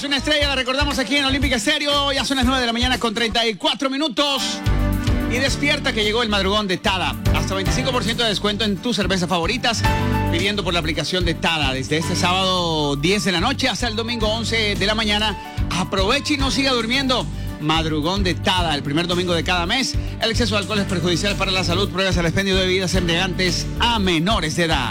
Es una estrella, la recordamos aquí en Olímpica Estéreo. Ya son las 9 de la mañana con 34 minutos. Y despierta que llegó el madrugón de Tada. Hasta 25% de descuento en tus cervezas favoritas, pidiendo por la aplicación de Tada. Desde este sábado 10 de la noche hasta el domingo 11 de la mañana. Aproveche y no siga durmiendo. Madrugón de Tada, el primer domingo de cada mes. El exceso de alcohol es perjudicial para la salud. Pruebas al expendio de bebidas embriagantes a menores de edad.